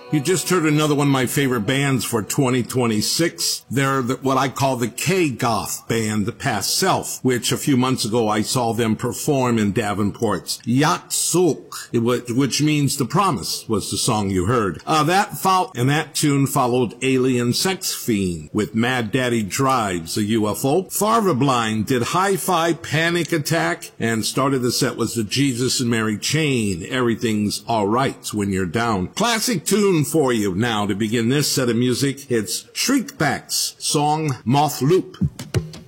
You just heard another one of my favorite bands for 2026. They're what I call the K-Goth band, Past Self, which a few months ago I saw them perform in Davenport's Yatsuk, which means The Promise was the song you heard. That tune followed Alien Sex Fiend with Mad Daddy Drives a UFO. Farvablind did Hi-Fi Panic Attack, and started the set was the Jesus and Mary Chain, Everything's Alright When You're Down. Classic tune for you now to begin this set of music. It's Shriekback's song Moth Loop.